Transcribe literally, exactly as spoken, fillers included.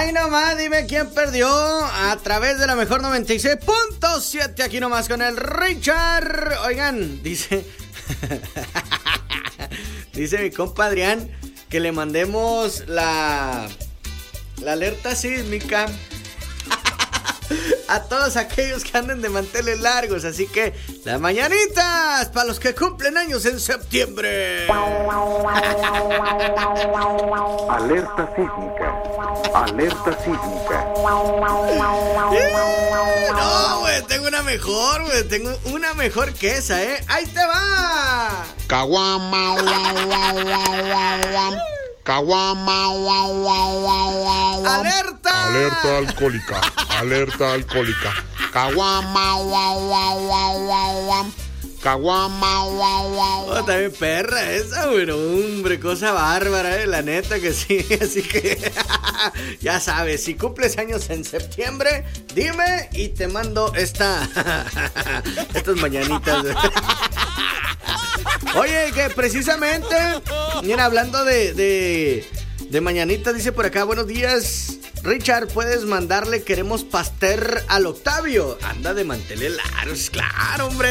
Ay, nomás, dime quién perdió a través de la mejor noventa y seis punto siete, aquí nomás con el Richard. Oigan, dice... dice mi compa Adrián que le mandemos la... la alerta sísmica a todos aquellos que anden de manteles largos. Así que las mañanitas para los que cumplen años en septiembre. Alerta sísmica. Alerta sísmica. No, güey, tengo una mejor, güey. Tengo una mejor que esa, ¿eh? ¡Ahí te va! Caguama, guau, guau, guau, guau, guau. Caguama, guau, guau, guau, guau. ¡Alerta! Alerta alcohólica, alerta alcohólica. Caguama, guau, guau, guau, guau, guau. Caguama, guau, guau. Oh, también perra esa, güey. Hombre, cosa bárbara, eh. La neta que sí. Así que ya sabes, si cumples años en septiembre, dime y te mando esta estas mañanitas. Oye, que precisamente, mira, hablando de, de, de mañanitas, dice por acá, buenos días, Richard, ¿puedes mandarle queremos pastel al Octavio? Anda de manteles largos, claro, hombre.